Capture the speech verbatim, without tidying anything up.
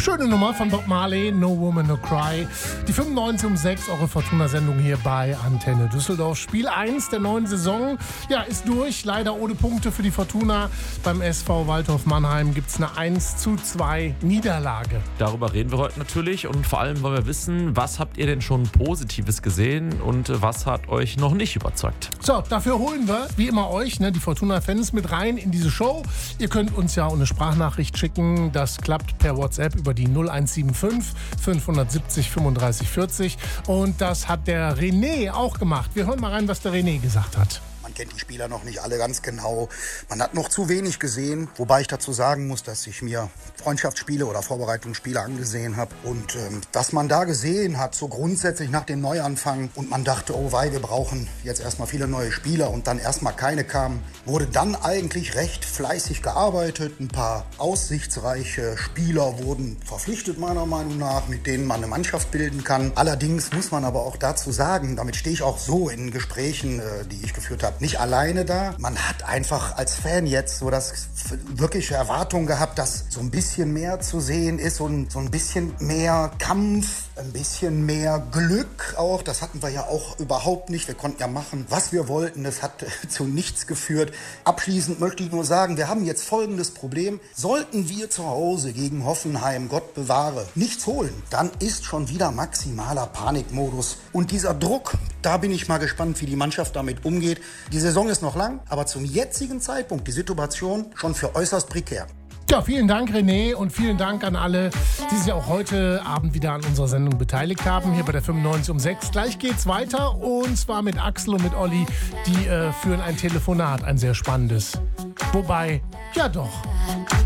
Schöne Nummer von Bob Marley, No Woman, No Cry. Die fünfundneunzig um sechs, eure Fortuna-Sendung hier bei Antenne Düsseldorf. Spiel eins der neuen Saison, ja, ist durch. Leider ohne Punkte für die Fortuna. Beim S V Waldhof Mannheim gibt es eine eins zu zwei Niederlage. Darüber reden wir heute natürlich und vor allem wollen wir wissen, was habt ihr denn schon Positives gesehen und was hat euch noch nicht überzeugt? So, dafür holen wir, wie immer euch, ne, die Fortuna-Fans mit rein in diese Show. Ihr könnt uns ja eine Sprachnachricht schicken. Das klappt per WhatsApp über die null eins sieben fünf fünfhundertsiebzig fünfunddreißig vierzig. Und das hat der René auch gemacht. Wir hören mal rein, was der René gesagt hat. Man kennt die Spieler noch nicht alle ganz genau. Man hat noch zu wenig gesehen, wobei ich dazu sagen muss, dass ich mir Freundschaftsspiele oder Vorbereitungsspiele angesehen habe. Und ähm, was man da gesehen hat, so grundsätzlich nach dem Neuanfang und man dachte, oh wei, wir brauchen jetzt erstmal viele neue Spieler und dann erstmal keine kamen, wurde dann eigentlich recht fleißig gearbeitet. Ein paar aussichtsreiche Spieler wurden verpflichtet, meiner Meinung nach, mit denen man eine Mannschaft bilden kann. Allerdings muss man aber auch dazu sagen, damit stehe ich auch so in Gesprächen, äh, die ich geführt habe, nicht alleine da. Man hat einfach als Fan jetzt so das wirkliche Erwartung gehabt, dass so ein bisschen mehr zu sehen ist und so ein bisschen mehr Kampf, ein bisschen mehr Glück auch. Das hatten wir ja auch überhaupt nicht. Wir konnten ja machen, was wir wollten. Das hat zu nichts geführt. Abschließend möchte ich nur sagen, wir haben jetzt folgendes Problem. Sollten wir zu Hause gegen Hoffenheim, Gott bewahre, nichts holen, dann ist schon wieder maximaler Panikmodus. Und dieser Druck, da bin ich mal gespannt, wie die Mannschaft damit umgeht. Die Saison ist noch lang, aber zum jetzigen Zeitpunkt die Situation schon für äußerst prekär. Ja, vielen Dank René und vielen Dank an alle, die sich auch heute Abend wieder an unserer Sendung beteiligt haben, hier bei der fünfundneunzig um sechs. Gleich geht's weiter und zwar mit Axel und mit Olli, die äh, führen ein Telefonat, ein sehr spannendes. Wobei, ja doch.